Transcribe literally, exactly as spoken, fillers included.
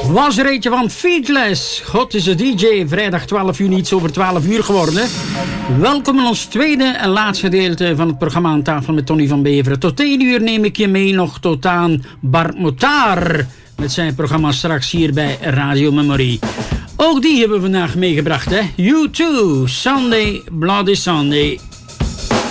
Was er eentje van Feedless. God is een D J. Vrijdag twaalf juni, iets over twaalf uur geworden. Welkom in ons tweede en laatste gedeelte van het programma Aan Tafel met Tony van Beveren. Tot één uur neem ik je mee nog tot aan Bart Motaar. Met zijn programma straks hier bij Radio Memory. Ook die hebben we vandaag meegebracht, hè. U twee, Sunday, Bloody Sunday.